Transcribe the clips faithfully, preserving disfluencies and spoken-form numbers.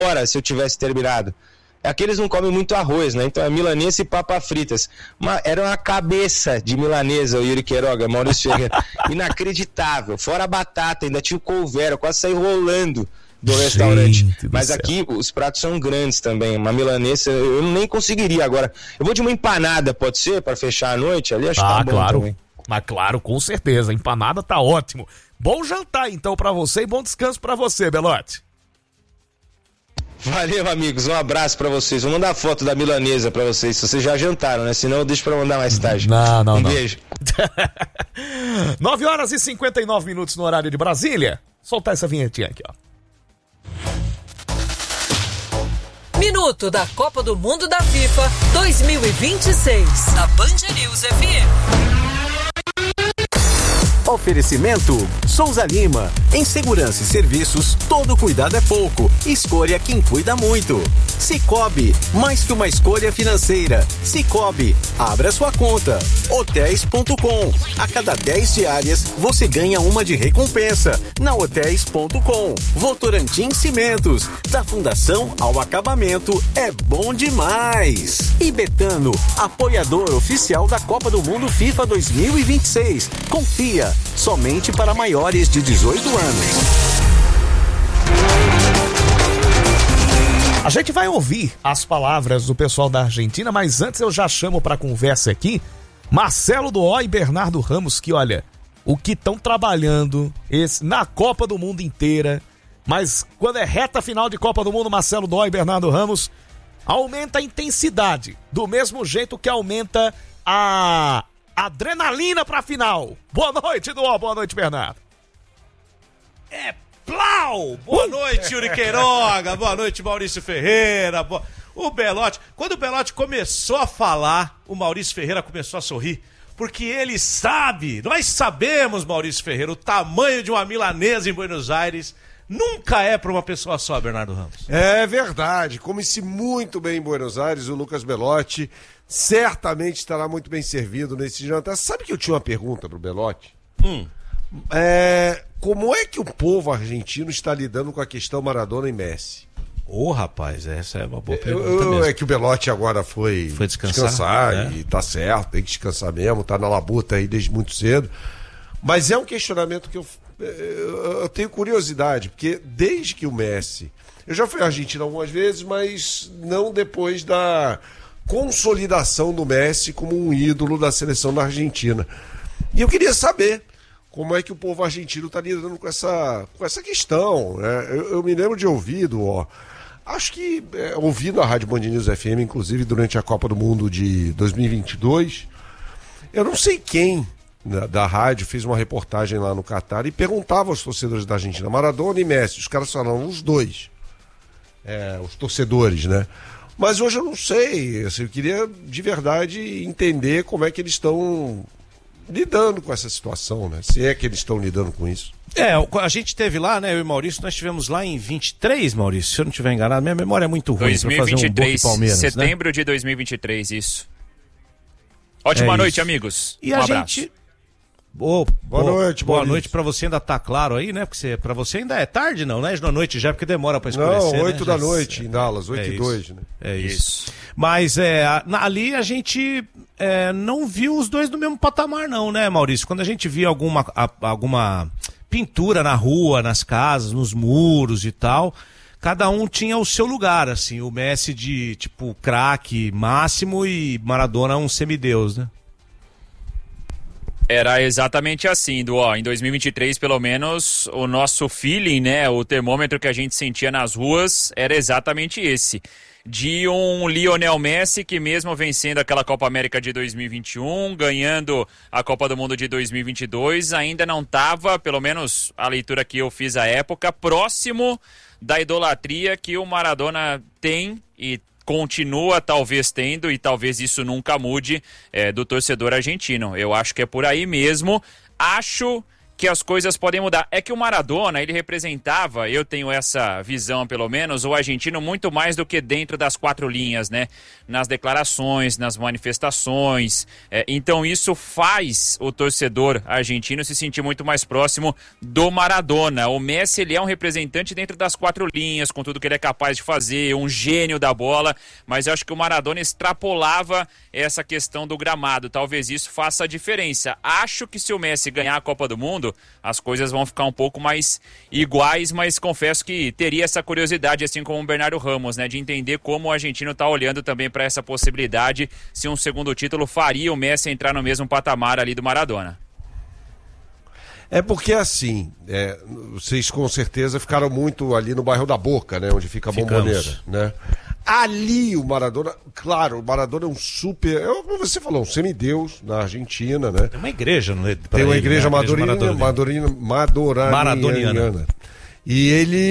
hora se eu tivesse terminado. Aqueles não comem muito arroz, né? Então é milanesa e papa fritas. Uma, era uma cabeça de milanesa, o Yuri Queiroga, Maurício Ferreira. Inacreditável. Fora a batata, ainda tinha o couve-flor, quase saí rolando do Gente restaurante. do Mas céu. Aqui os pratos são grandes também. Uma milanesa eu nem conseguiria agora. Eu vou de uma empanada, pode ser? Para fechar a noite ali? Acho que Ah, tá bom claro. também. Mas claro, com certeza. Empanada tá ótimo. Bom jantar então pra você e bom descanso pra você, Belotti. Valeu, amigos. Um abraço pra vocês. Vou mandar foto da milanesa pra vocês. Se vocês já jantaram, né? Senão eu deixo pra mandar mais tarde. Não, não, um não. beijo. nove horas e cinquenta e nove minutos no horário de Brasília. Soltar essa vinhetinha aqui, ó. Minuto da Copa do Mundo da FIFA dois mil e vinte e seis. Da Band News F M. Oferecimento Souza Lima. Em segurança e serviços, todo cuidado é pouco. Escolha quem cuida muito. Cicobi, mais que uma escolha financeira. Cicobi, abra sua conta. Hotéis ponto com. A cada dez diárias, você ganha uma de recompensa. Na Hotéis ponto com. Votorantim Cimentos. Da fundação ao acabamento, é bom demais. E Betano, apoiador oficial da Copa do Mundo FIFA dois mil e vinte e seis. Confia. Somente para maiores de dezoito anos. A gente vai ouvir as palavras do pessoal da Argentina, mas antes eu já chamo para conversa aqui Marcelo do O e Bernardo Ramos, que olha, o que estão trabalhando esse, na Copa do Mundo inteira, mas quando é reta final de Copa do Mundo, Marcelo do O e Bernardo Ramos, aumenta a intensidade, do mesmo jeito que aumenta a adrenalina pra final. Boa noite, Duó. Boa noite, Bernardo. É plau! Boa noite, Yuri Queiroga. Boa noite, Maurício Ferreira. Boa... O Belotti, quando o Belotti começou a falar, o Maurício Ferreira começou a sorrir, porque ele sabe, nós sabemos, Maurício Ferreira, o tamanho de uma milanesa em Buenos Aires nunca é para uma pessoa só, Bernardo Ramos. É verdade, come-se muito bem em Buenos Aires, o Lucas Belotti certamente estará muito bem servido nesse jantar. Sabe que eu tinha uma pergunta pro Belotti? Hum. É, como é que o povo argentino está lidando com a questão Maradona e Messi? Ô, oh, rapaz, essa é uma boa pergunta eu, eu, mesmo. É que o Belotti agora foi, foi descansar, descansar é. E tá certo, tem que descansar mesmo, tá na labuta aí desde muito cedo. Mas é um questionamento que eu, eu, eu tenho curiosidade, porque desde que o Messi... Eu já fui à Argentina algumas vezes, mas não depois da consolidação do Messi como um ídolo da seleção da Argentina. E eu queria saber como é que o povo argentino está lidando com essa, com essa questão, né? Eu, eu me lembro de ouvido, ó, acho que é, ouvindo a Rádio Band News F M, inclusive durante a Copa do Mundo de dois mil e vinte e dois, eu não sei quem da, da rádio fez uma reportagem lá no Catar e perguntava aos torcedores da Argentina, Maradona e Messi, os caras falaram os dois, é, os torcedores, né? Mas hoje eu não sei, assim, eu queria de verdade entender como é que eles estão lidando com essa situação, né? Se é que eles estão lidando com isso. É, a gente teve lá, né, eu e o Maurício, nós tivemos lá em vinte e três, Maurício, se eu não estiver enganado, minha memória é muito ruim para fazer um Boca e Palmeiras, setembro né? de dois mil e vinte e três, isso. Ótima é noite, isso. amigos. E um a abraço. gente... Oh, boa boa noite, boa Maurício. noite pra você, ainda tá claro aí, né? Porque você, pra você ainda é tarde, não, né? Na noite já, porque demora pra escurecer. Não, oito né? da Já... noite em Dallas, oito é e dois, né? É isso. Isso. Mas é, na, ali a gente é, não viu os dois no mesmo patamar, não, né, Maurício? Quando a gente via alguma, a, alguma pintura na rua, nas casas, nos muros e tal, cada um tinha o seu lugar, assim. O Messi de, tipo, craque máximo e Maradona um semideus, né? Era exatamente assim, do ó, em dois mil e vinte e três, pelo menos, o nosso feeling, né, o termômetro que a gente sentia nas ruas era exatamente esse. De um Lionel Messi que mesmo vencendo aquela Copa América de dois mil e vinte e um, ganhando a Copa do Mundo de dois mil e vinte e dois, ainda não estava, pelo menos a leitura que eu fiz à época, próximo da idolatria que o Maradona tem e continua talvez tendo, e talvez isso nunca mude, é, do torcedor argentino. Eu acho que é por aí mesmo. Acho que as coisas podem mudar. É que o Maradona, ele representava, eu tenho essa visão pelo menos, o argentino muito mais do que dentro das quatro linhas, né? Nas declarações, nas manifestações. É, então isso faz o torcedor argentino se sentir muito mais próximo do Maradona. O Messi, ele é um representante dentro das quatro linhas, com tudo que ele é capaz de fazer, um gênio da bola, mas eu acho que o Maradona extrapolava essa questão do gramado. Talvez isso faça a diferença. Acho que se o Messi ganhar a Copa do Mundo, as coisas vão ficar um pouco mais iguais, mas confesso que teria essa curiosidade, assim como o Bernardo Ramos, né, de entender como o argentino está olhando também para essa possibilidade, se um segundo título faria o Messi entrar no mesmo patamar ali do Maradona. É porque assim, é, vocês com certeza ficaram muito ali no bairro da Boca, né, onde fica a Bomboneira, né? Ali o Maradona, claro, o Maradona é um super, é, como você falou, um semideus na Argentina, né? Tem uma igreja, né? Tem uma ele, igreja né? madorina, madorina, madoraniana. Maradoniana. E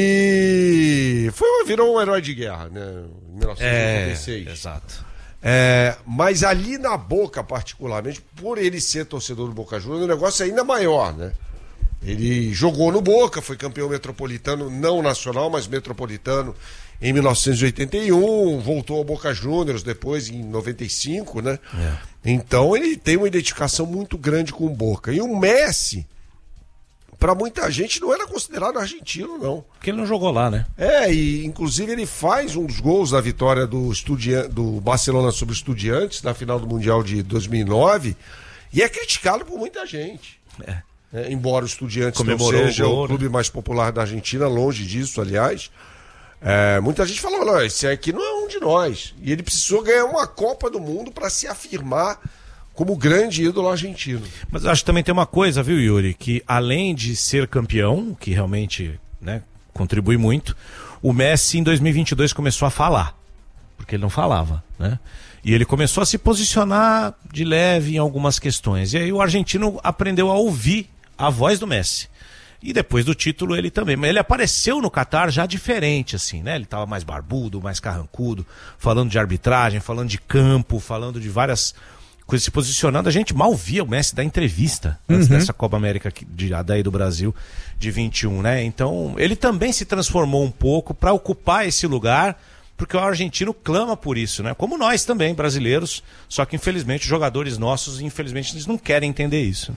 ele foi, virou um herói de guerra, né? Em mil novecentos e oitenta e seis. É, exato. É, mas ali na Boca, particularmente, por ele ser torcedor do Boca Juniors, o negócio é ainda maior, né? Ele jogou no Boca, foi campeão metropolitano, não nacional, mas metropolitano em mil novecentos e oitenta e um, voltou ao Boca Juniors depois em noventa e cinco, né? É. Então ele tem uma identificação muito grande com o Boca. E o Messi, para muita gente, não era considerado argentino, não. Porque ele não jogou lá, né? É, e inclusive ele faz um dos gols da vitória do, estudia... do Barcelona sobre o Estudiantes na final do Mundial de dois mil e nove e é criticado por muita gente. É. É, embora o Estudiantes Comemorou não seja o, gol, o clube né? mais popular da Argentina, longe disso, aliás. É, muita gente falou, não, esse aqui não é um de nós. E ele precisou ganhar uma Copa do Mundo para se afirmar como grande ídolo argentino. Mas eu acho que também tem uma coisa, viu, Yuri, que além de ser campeão, que realmente, né, contribui muito, o Messi em dois mil e vinte e dois começou a falar, porque ele não falava, né? E ele começou a se posicionar de leve em algumas questões. E aí o argentino aprendeu a ouvir a voz do Messi. E depois do título ele também. Mas ele apareceu no Catar já diferente, assim, né? Ele estava mais barbudo, mais carrancudo, falando de arbitragem, falando de campo, falando de várias coisas, se posicionando. A gente mal via o Messi dar entrevista antes uhum. dessa Copa América de, daí do Brasil de vinte e um, né? Então ele também se transformou um pouco para ocupar esse lugar, porque o argentino clama por isso, né? Como nós também, brasileiros, só que infelizmente os jogadores nossos, infelizmente, eles não querem entender isso.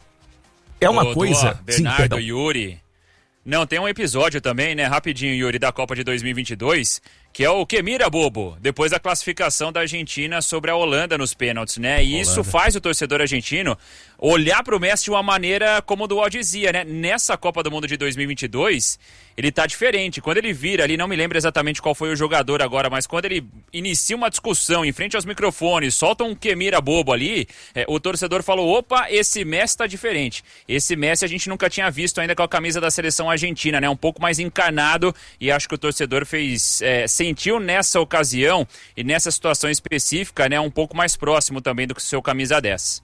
É uma Ô, coisa... Dó, Bernardo, Sim, Yuri... Não, tem um episódio também, né, rapidinho, Yuri, da Copa de dois mil e vinte e dois, que é o que mira, bobo, depois da classificação da Argentina sobre a Holanda nos pênaltis, né? E Holanda. Isso faz o torcedor argentino olhar para o Messi de uma maneira, como o Duó dizia, né? Nessa Copa do Mundo de dois mil e vinte e dois, ele tá diferente. Quando ele vira ali, não me lembro exatamente qual foi o jogador agora, mas quando ele inicia uma discussão em frente aos microfones, solta um que mira bobo ali, é, o torcedor falou, opa, esse Messi tá diferente. Esse Messi a gente nunca tinha visto ainda com a camisa da seleção argentina, né? Um pouco mais encarnado, e acho que o torcedor fez, é, sentiu nessa ocasião e nessa situação específica, né, um pouco mais próximo também do que o seu camisa dez.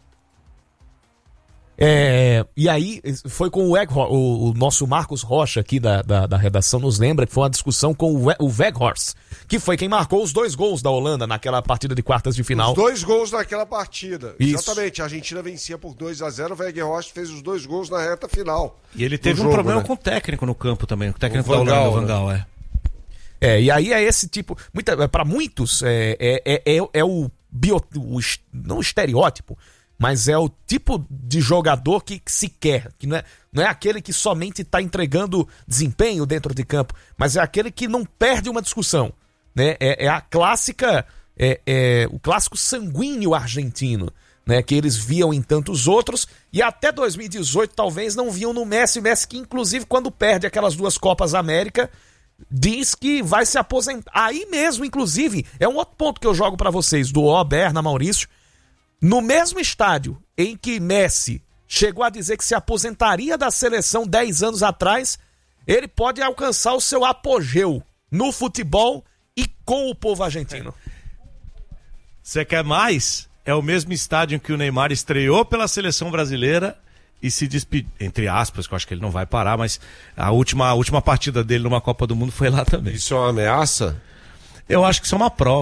É, e aí foi com o, Egg, o, o nosso Marcos Rocha aqui da, da, da redação nos lembra que foi uma discussão com o, o Weghorst, que foi quem marcou os dois gols da Holanda naquela partida de quartas de final. Os dois gols naquela partida. Isso. Exatamente, a Argentina vencia por dois a zero, o Weghorst fez os dois gols na reta final. E ele teve jogo, um problema né? com o técnico no campo também, o técnico o da Holanda, Van Gaal, o Van Gaal, é. É, e aí é esse tipo, muita, para muitos é, é, é, é, é o, bio, o não o estereótipo, mas é o tipo de jogador que, que se quer, que não é, não é aquele que somente está entregando desempenho dentro de campo, mas é aquele que não perde uma discussão, né? É, é a clássica, é, é o clássico sanguíneo argentino, né? Que eles viam em tantos outros, e até dois mil e dezoito talvez não viam no Messi, Messi que inclusive quando perde aquelas duas Copas América, diz que vai se aposentar. Aí mesmo, inclusive, é um outro ponto que eu jogo para vocês, do O, Berna, Maurício. No mesmo estádio em que Messi chegou a dizer que se aposentaria da seleção dez anos atrás, ele pode alcançar o seu apogeu no futebol e com o povo argentino. Você quer mais? É o mesmo estádio em que o Neymar estreou pela seleção brasileira e se despediu, entre aspas, que eu acho que ele não vai parar, mas a última, a última partida dele numa Copa do Mundo foi lá também. Isso é uma ameaça? Eu acho que isso é uma prova.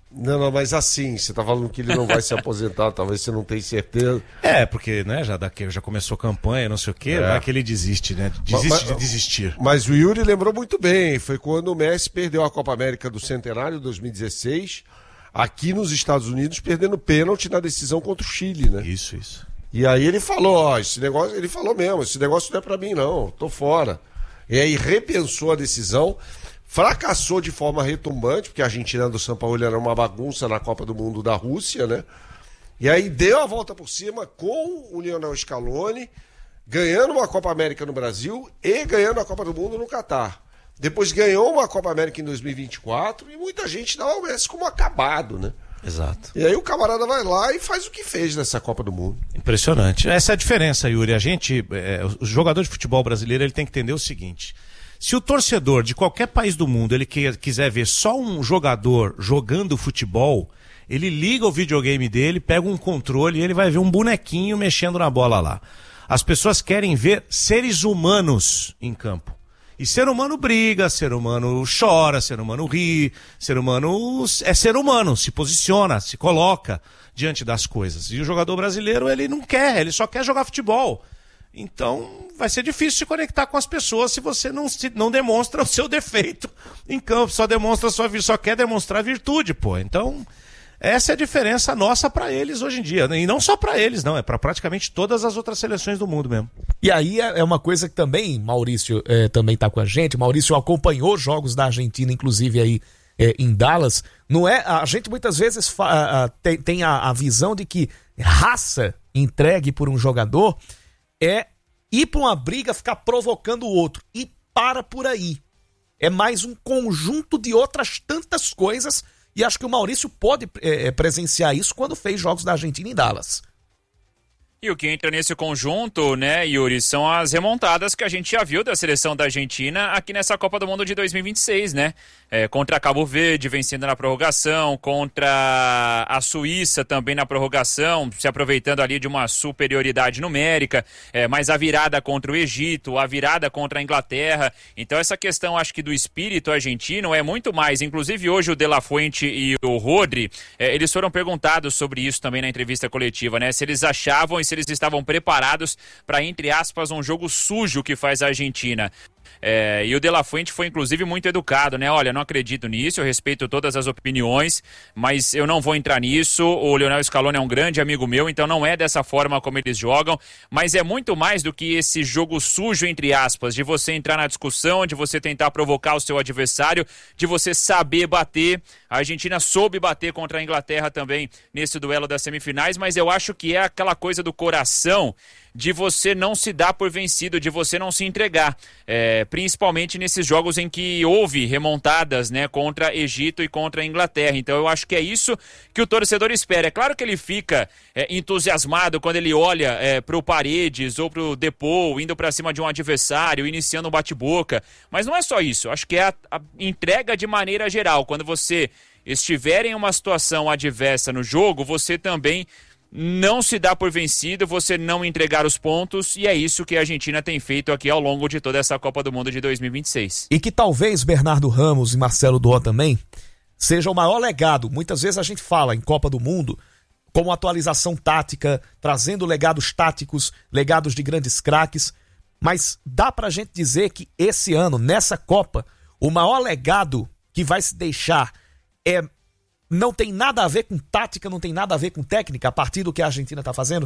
Não, não, mas assim, você tá falando que ele não vai se aposentar, talvez você não tenha certeza. É, porque, né, já, daqui, já começou campanha, não sei o quê, é. vai que ele desiste, né? Desiste mas, de desistir. Mas o Yuri lembrou muito bem, foi quando o Messi perdeu a Copa América do Centenário, dois mil e dezesseis, aqui nos Estados Unidos, perdendo pênalti na decisão contra o Chile, né? Isso, isso. E aí ele falou, ó, esse negócio, ele falou mesmo, esse negócio não é pra mim não, tô fora. E aí repensou a decisão, fracassou de forma retumbante, porque a Argentina do Sampaoli era uma bagunça na Copa do Mundo da Rússia, né? E aí deu a volta por cima com o Lionel Scaloni, ganhando uma Copa América no Brasil e ganhando a Copa do Mundo no Catar. Depois ganhou uma Copa América em dois mil e vinte e quatro e muita gente dá o Messi como acabado, né? Exato. E aí o camarada vai lá e faz o que fez nessa Copa do Mundo. Impressionante. Essa é a diferença, Yuri. A gente, é, o jogador de futebol brasileiro, ele tem que entender o seguinte: se o torcedor de qualquer país do mundo ele que, quiser ver só um jogador jogando futebol, ele liga o videogame dele, pega um controle e ele vai ver um bonequinho mexendo na bola lá. As pessoas querem ver seres humanos em campo. E ser humano briga, ser humano chora, ser humano ri, ser humano é ser humano, se posiciona, se coloca diante das coisas. E o jogador brasileiro, ele não quer, ele só quer jogar futebol. Então, vai ser difícil se conectar com as pessoas se você não, se, não demonstra o seu defeito em campo, só demonstra a sua, só quer demonstrar virtude, pô. Então, essa é a diferença nossa pra eles hoje em dia. E não só pra eles, não, é pra praticamente todas as outras seleções do mundo mesmo. E aí é uma coisa que também, Maurício é, também tá com a gente, Maurício acompanhou jogos da Argentina, inclusive aí é, em Dallas. Não é, a gente muitas vezes fa, a, tem, tem a, a visão de que raça entregue por um jogador é ir pra uma briga, ficar provocando o outro. E para por aí. É mais um conjunto de outras tantas coisas. E acho que o Maurício pode é, presenciar isso quando fez jogos da Argentina em Dallas. E o que entra nesse conjunto, né, Yuri, são as remontadas que a gente já viu da seleção da Argentina aqui nessa Copa do Mundo de dois mil e vinte e seis, né? É, contra Cabo Verde, vencendo na prorrogação, contra a Suíça também na prorrogação, se aproveitando ali de uma superioridade numérica, é, mas a virada contra o Egito, a virada contra a Inglaterra. Então essa questão, acho que do espírito argentino é muito mais. Inclusive hoje o De La Fuente e o Rodri, é, eles foram perguntados sobre isso também na entrevista coletiva, né? Se eles achavam e se eles estavam preparados para, entre aspas, um jogo sujo que faz a Argentina. É, e o De La Fuente foi inclusive muito educado, né? Olha, não acredito nisso, eu respeito todas as opiniões, mas eu não vou entrar nisso. O Lionel Scaloni é um grande amigo meu, então não é dessa forma como eles jogam, mas é muito mais do que esse jogo sujo, entre aspas, de você entrar na discussão, de você tentar provocar o seu adversário, de você saber bater. A Argentina soube bater contra a Inglaterra também nesse duelo das semifinais, mas eu acho que é aquela coisa do coração, de você não se dar por vencido, de você não se entregar, é, principalmente nesses jogos em que houve remontadas, né, contra Egito e contra a Inglaterra. Então eu acho que é isso que o torcedor espera. É claro que ele fica é, entusiasmado quando ele olha é, para o Paredes ou para o Depou indo para cima de um adversário, iniciando um bate-boca, mas não é só isso. Eu acho que é a, a entrega de maneira geral. Quando você estiver em uma situação adversa no jogo, você também não se dá por vencido, você não entregar os pontos, e é isso que a Argentina tem feito aqui ao longo de toda essa Copa do Mundo de dois mil e vinte e seis. E que talvez Bernardo Ramos e Marcelo Doó também seja o maior legado. Muitas vezes a gente fala em Copa do Mundo como atualização tática, trazendo legados táticos, legados de grandes craques, mas dá pra gente dizer que esse ano, nessa Copa, o maior legado que vai se deixar é não tem nada a ver com tática, não tem nada a ver com técnica, a partir do que a Argentina está fazendo?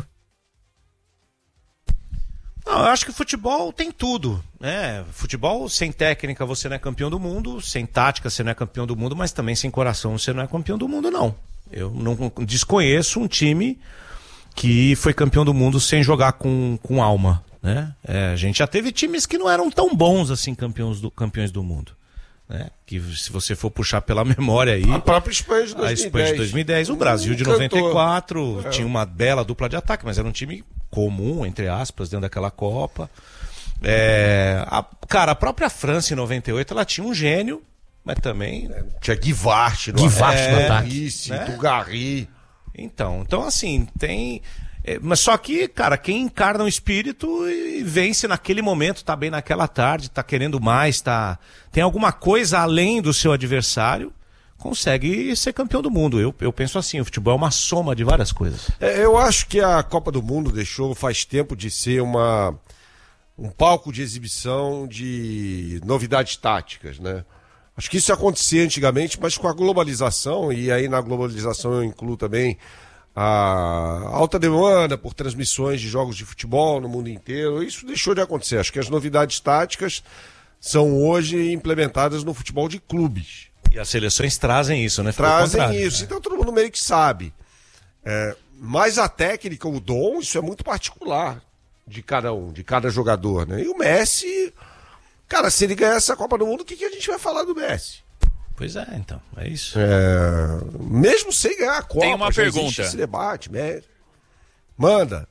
Não, eu acho que futebol tem tudo, né? Futebol, sem técnica você não é campeão do mundo, sem tática você não é campeão do mundo, mas também sem coração você não é campeão do mundo, não. Eu não desconheço um time que foi campeão do mundo sem jogar com, com alma, né? É, a gente já teve times que não eram tão bons assim, campeões do, campeões do mundo. Né? Que se você for puxar pela memória aí, a própria Espanha de dois mil e dez, a Espanha de dois mil e dez, o Brasil de noventa e quatro é. Tinha uma bela dupla de ataque, mas era um time comum, entre aspas, dentro daquela Copa. É, a, cara, a própria França em noventa e oito, ela tinha um gênio, mas também é, tinha Guivart no Guivart é, no ataque, Isso, né? Dugarry. Então, então assim, tem É, mas só que, cara, quem encarna o espírito e vence naquele momento, tá bem naquela tarde, tá querendo mais, tá tem alguma coisa além do seu adversário, consegue ser campeão do mundo. Eu, eu penso assim, o futebol é uma soma de várias coisas. É, eu acho que a Copa do Mundo deixou faz tempo de ser uma, um palco de exibição de novidades táticas, né? Acho que isso acontecia antigamente, mas com a globalização, e aí na globalização eu incluo também a alta demanda por transmissões de jogos de futebol no mundo inteiro, isso deixou de acontecer. Acho que as novidades táticas são hoje implementadas no futebol de clubes. E as seleções trazem isso, né? Trazem isso, então todo mundo meio que sabe. É, mas a técnica, o dom, isso é muito particular de cada um, de cada jogador, né? E o Messi, cara, se ele ganhar essa Copa do Mundo, o que, que a gente vai falar do Messi? Pois é, então, é isso. É, mesmo sem ganhar a Copa, tem uma já pergunta. existe esse debate, né? Manda.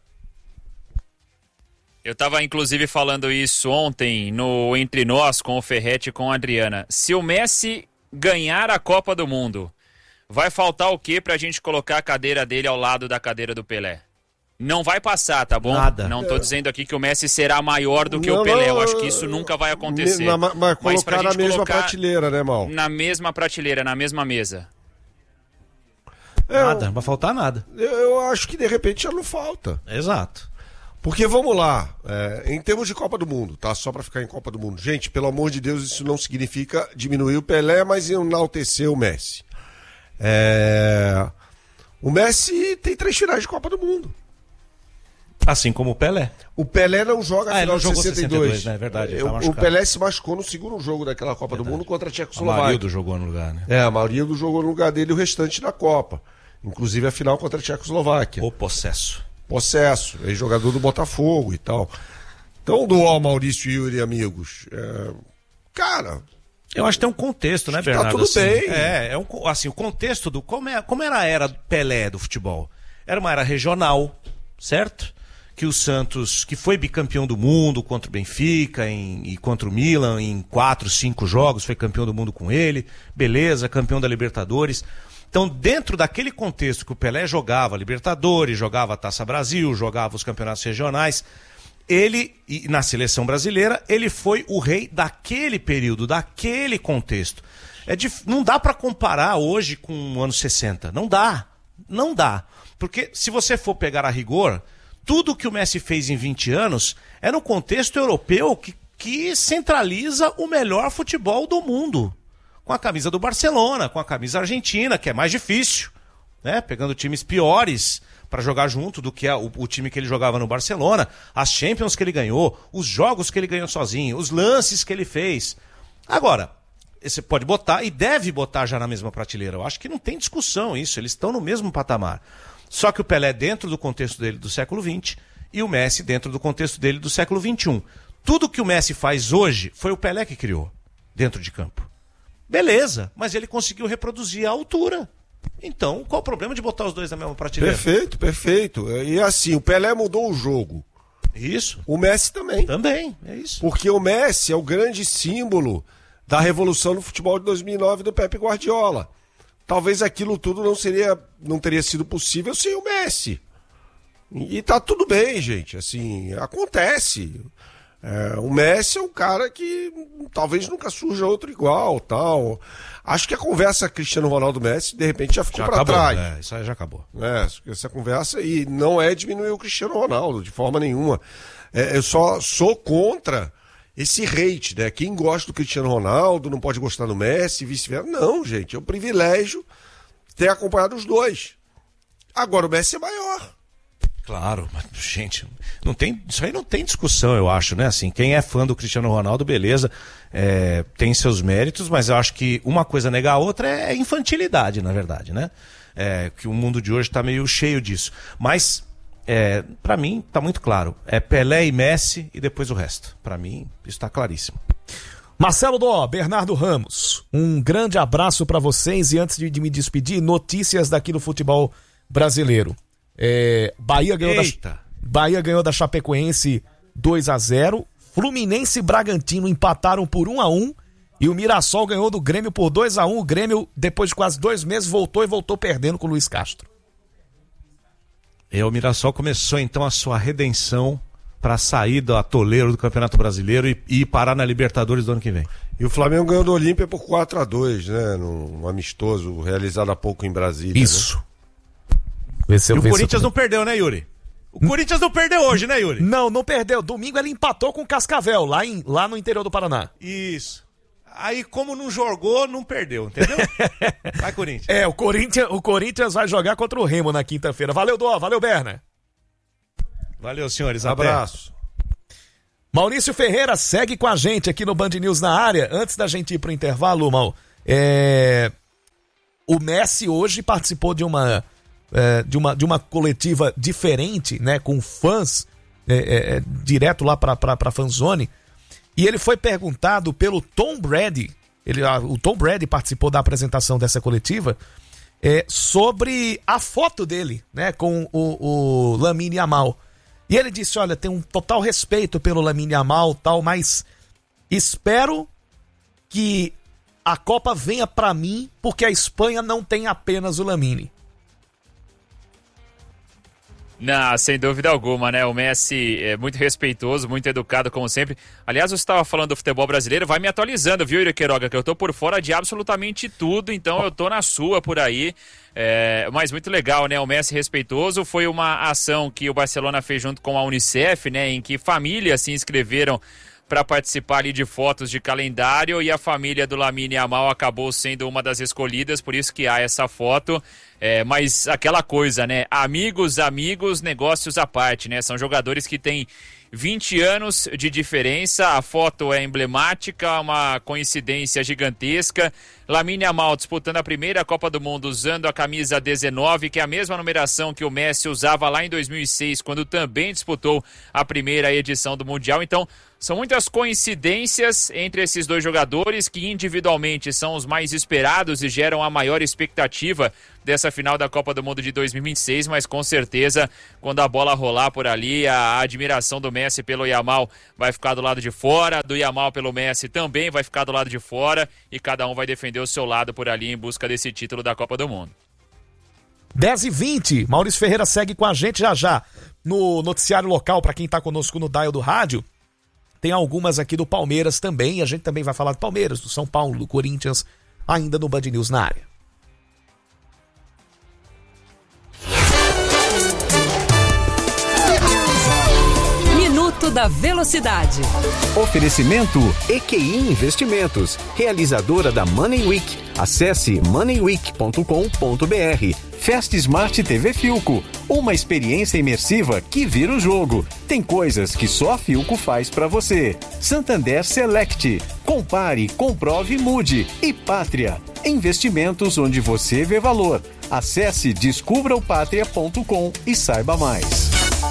Eu estava inclusive falando isso ontem no Entre Nós com o Ferretti e com a Adriana. Se o Messi ganhar a Copa do Mundo, vai faltar o quê pra gente colocar a cadeira dele ao lado da cadeira do Pelé? Não vai passar, tá bom? Nada. Não tô dizendo aqui que o Messi será maior do que Não, o Pelé. Eu não, acho que isso nunca vai acontecer. Na, mas, mas Mas pra colocar na gente mesma colocar prateleira, né, Mal? Na mesma prateleira, na mesma mesa. Eu, Nada, não vai faltar nada. eu, eu acho que de repente já não falta. Exato. Porque vamos lá, é, em termos de Copa do Mundo, tá? Só pra ficar em Copa do Mundo. Gente, pelo amor de Deus, isso não significa diminuir o Pelé, mas enaltecer o Messi. É... O Messi tem três finais de Copa do Mundo. Assim como o Pelé. O Pelé não joga a Ah, ele final não de jogou sessenta e dois. sessenta e dois, né? É verdade, ele Eu- tá o machucado. Pelé se machucou no segundo jogo daquela Copa do Mundo contra a O Tchecoslováquia. Amarildo jogou no lugar, né? É, a maioria do jogou no lugar dele o restante da Copa. Inclusive a final contra a Tchecoslováquia. O possesso. Possesso, ex-jogador do Botafogo e tal. Então, do Ó Maurício e Yuri, amigos. é, Cara, Eu acho que tem um contexto, né, Acho que tá Bernardo? tudo assim, bem. É, é um, co- assim, o contexto do... Como, é, como era a era do Pelé do futebol? Era uma era regional, certo? Que o Santos, que foi bicampeão do mundo contra o Benfica em, e contra o Milan em quatro, cinco jogos, foi campeão do mundo com ele, beleza, campeão da Libertadores. Então, dentro daquele contexto que o Pelé jogava Libertadores, jogava a Taça Brasil, jogava os campeonatos regionais, ele, e na seleção brasileira, ele foi o rei daquele período, daquele contexto. É dif... Não dá para comparar hoje com o ano sessenta. Não dá. Não dá. Porque se você for pegar a rigor, tudo que o Messi fez em vinte anos é no contexto europeu que, que centraliza o melhor futebol do mundo. Com a camisa do Barcelona, com a camisa argentina, que é mais difícil, né? Pegando times piores para jogar junto do que a, o, o time que ele jogava no Barcelona, as Champions que ele ganhou, os jogos que ele ganhou sozinho, os lances que ele fez. Agora, você pode botar e deve botar já na mesma prateleira. Eu acho que não tem discussão isso, eles estão no mesmo patamar. Só que o Pelé dentro do contexto dele do século vinte e o Messi dentro do contexto dele do século vinte e um. Tudo que o Messi faz hoje foi o Pelé que criou dentro de campo. Beleza, mas ele conseguiu reproduzir a altura. Então, qual o problema de botar os dois na mesma prateleira? perfeito, perfeito. E assim, o Pelé mudou o jogo. Isso. O Messi também. Também, é isso. Porque o Messi é o grande símbolo da revolução no futebol de dois mil e nove do Pepe Guardiola. Talvez aquilo tudo não seria, não teria sido possível sem o Messi. E, e tá tudo bem, gente. Assim, acontece. É, o Messi é um cara que talvez nunca surja outro igual, tal. Acho que a conversa Cristiano Ronaldo-Messi de repente já ficou Já para acabou, trás. é, isso aí já acabou. É, essa conversa e não é diminuir o Cristiano Ronaldo de forma nenhuma. É, eu só sou contra esse hate, né? Quem gosta do Cristiano Ronaldo não pode gostar do Messi e vice-versa. Não, gente, é um privilégio ter acompanhado os dois. Agora o Messi é maior. Claro, mas, gente, não tem, isso aí não tem discussão, eu acho, né? Assim, quem é fã do Cristiano Ronaldo, beleza, é, tem seus méritos, mas eu acho que uma coisa negar a outra é infantilidade, na verdade, né? É, que o mundo de hoje está meio cheio disso. Mas, é, para mim, tá muito claro. É Pelé e Messi e depois o resto. Para mim, isso tá claríssimo. Marcelo Dó, Bernardo Ramos, um grande abraço para vocês e antes de, de me despedir, notícias daqui do futebol brasileiro. É, Bahia, ganhou da, Bahia ganhou da Chapecoense dois a zero, Fluminense e Bragantino empataram por um a um e o Mirassol ganhou do Grêmio por dois a um. O Grêmio, depois de quase dois meses, voltou e voltou perdendo com o Luiz Castro. E o Mirassol começou então a sua redenção para sair do atoleiro do Campeonato Brasileiro e, e parar na Libertadores do ano que vem. E o Flamengo ganhou do Olímpia por quatro a dois, né? Num amistoso realizado há pouco em Brasília. Isso. Né? E o Corinthians não perdeu, né, Yuri? O Corinthians não perdeu hoje, né, Yuri? Não, não perdeu. Domingo ele empatou com o Cascavel, lá, em, lá no interior do Paraná. Isso. Aí, como não jogou, não perdeu, entendeu? Vai, Corinthians. É, o Corinthians, o Corinthians vai jogar contra o Remo na quinta-feira. Valeu, Dó. Valeu, Berna. Valeu, senhores. Abraço. Maurício Ferreira segue com a gente aqui no Band News na área. Antes da gente ir pro intervalo, Mal, é... o Messi hoje participou de uma, é, de uma, de uma coletiva diferente, né, com fãs, é, é, direto lá pra, pra, pra fanzone, e ele foi perguntado pelo Tom Brady, ele, o Tom Brady participou da apresentação dessa coletiva, é, sobre a foto dele, né, com o, o Lamine Yamal. E ele disse, olha, tem um total respeito pelo Lamine Yamal, tal, mas espero que a Copa venha pra mim, porque a Espanha não tem apenas o Lamine. Não, sem dúvida alguma, né? O Messi é muito respeitoso, muito educado, como sempre. Aliás, você estava falando do futebol brasileiro, vai me atualizando, viu, Yuri Queiroga? Que eu tô por fora de absolutamente tudo, então eu tô na sua por aí. É, mas muito legal, né? O Messi respeitoso. Foi uma ação que o Barcelona fez junto com a Unicef, né? Em que famílias se inscreveram para participar ali de fotos de calendário, e a família do Lamine Yamal acabou sendo uma das escolhidas, por isso que há essa foto. É, mas aquela coisa, né? Amigos, amigos, negócios à parte, né? São jogadores que têm vinte anos de diferença, a foto é emblemática, uma coincidência gigantesca. Lamine Yamal disputando a primeira Copa do Mundo usando a camisa dezenove, que é a mesma numeração que o Messi usava lá em dois mil e seis, quando também disputou a primeira edição do Mundial. Então, são muitas coincidências entre esses dois jogadores que individualmente são os mais esperados e geram a maior expectativa dessa final da Copa do Mundo de dois mil e vinte e seis, mas com certeza, quando a bola rolar por ali, a admiração do Messi pelo Yamal vai ficar do lado de fora, do Yamal pelo Messi também vai ficar do lado de fora, e cada um vai defender o seu lado por ali em busca desse título da Copa do Mundo. dez e vinte, Maurício Ferreira segue com a gente já já no noticiário local, para quem tá conosco no dial do rádio. Tem algumas aqui do Palmeiras também, a gente também vai falar do Palmeiras, do São Paulo, do Corinthians, ainda no Band News na área. Minuto da Velocidade. Oferecimento E Q I Investimentos, realizadora da Money Week. Acesse money week ponto com ponto b r. Fast Smart T V Filco, uma experiência imersiva que vira o jogo. Tem coisas que só a Filco faz pra você. Santander Select, compare, comprove e mude. E Pátria, investimentos onde você vê valor. Acesse descubra o pátria ponto com e saiba mais.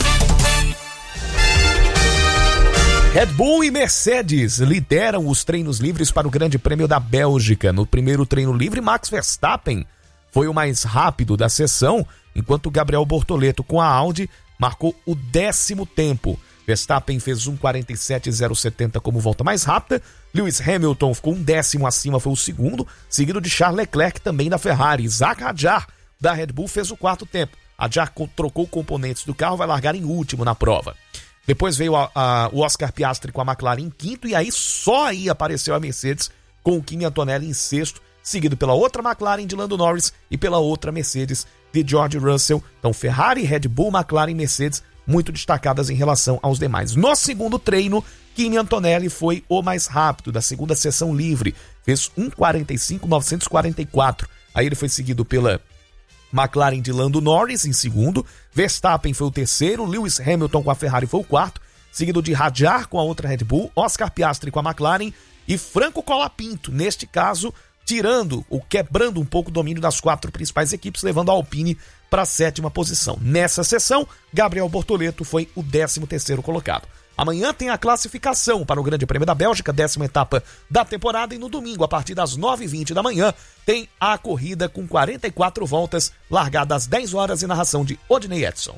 Red Bull e Mercedes lideram os treinos livres para o Grande Prêmio da Bélgica. No primeiro treino livre, Max Verstappen foi o mais rápido da sessão, enquanto Gabriel Bortoleto, com a Audi, marcou o décimo tempo. Verstappen fez um quarenta e sete zero setenta como volta mais rápida. Lewis Hamilton ficou um décimo acima, foi o segundo, seguido de Charles Leclerc, também da Ferrari. Isaac Hadjar, da Red Bull, fez o quarto tempo. Hadjar trocou componentes do carro, vai largar em último na prova. Depois veio a, a, o Oscar Piastri com a McLaren em quinto, e aí só aí apareceu a Mercedes com o Kimi Antonelli em sexto, seguido pela outra McLaren de Lando Norris e pela outra Mercedes de George Russell. Então Ferrari, Red Bull, McLaren e Mercedes muito destacadas em relação aos demais. No segundo treino, Kimi Antonelli foi o mais rápido da segunda sessão livre, fez um quarenta e cinco novecentos e quarenta e quatro. Aí ele foi seguido pela McLaren de Lando Norris em segundo, Verstappen foi o terceiro, Lewis Hamilton com a Ferrari foi o quarto, seguido de Hadjar com a outra Red Bull, Oscar Piastri com a McLaren e Franco Colapinto, neste caso, tirando ou quebrando um pouco o domínio das quatro principais equipes, levando a Alpine para a sétima posição. Nessa sessão, Gabriel Bortoleto foi o décimo terceiro colocado. Amanhã tem a classificação para o Grande Prêmio da Bélgica, décima etapa da temporada, e no domingo, a partir das nove e vinte da manhã, tem a corrida com quarenta e quatro voltas, largada às dez horas e narração de Odinei Edson.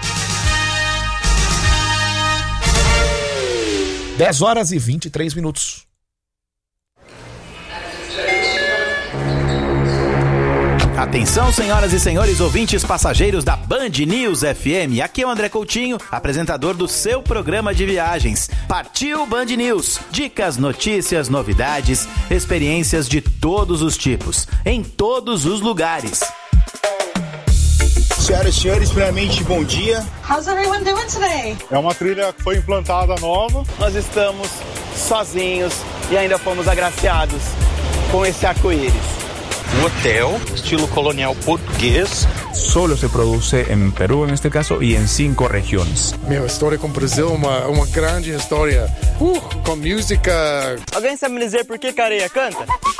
dez horas e vinte e três minutos. Atenção, senhoras e senhores ouvintes passageiros da Band News F M. Aqui é o André Coutinho, apresentador do seu programa de viagens. Partiu Band News. Dicas, notícias, novidades, experiências de todos os tipos, em todos os lugares. Senhoras e senhores, primeiramente, bom dia. How's everyone doing today? É uma trilha que foi implantada nova. Nós estamos sozinhos e ainda fomos agraciados com esse arco-íris. Um hotel, estilo colonial português. Solo se produce em Peru, neste caso, e em cinco regiões. Meu, a história com o Brasil é uma, uma grande história. Uh, com música. Alguém sabe me dizer por que Careia canta?